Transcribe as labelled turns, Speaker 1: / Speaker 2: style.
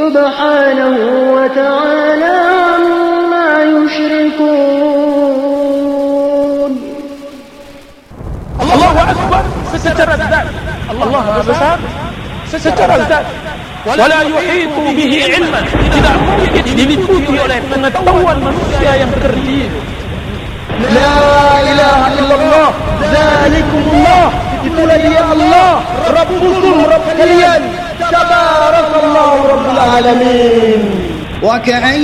Speaker 1: سبحانه وتعالى عما يشركون.
Speaker 2: الله أكبر. سترى ذلك. الله besar secara zat, wala yuhitu bihi ilman, tidak mungkin diliputi oleh pengetahuan manusia yang terdiri.
Speaker 3: La ilaha illallah, zalikumullah, itulah dia Allah, Rabbukum, Rabb kalian, tabarakallahu rabbul alamin.
Speaker 1: وكأي